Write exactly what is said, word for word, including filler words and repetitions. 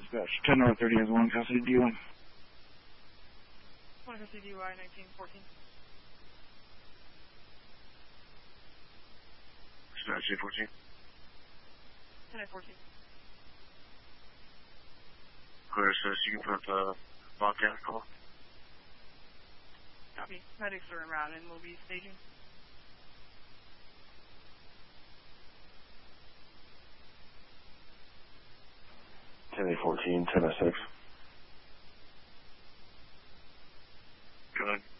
Dispatch, ten North thirty has one custody D U I. one custody D U I, nineteen fourteen. Dispatch eight fourteen. ten fourteen. Clear, so you can put the Bobcat call. Copy. Medics are en route and we'll be staging. ten eight fourteen, ten oh six.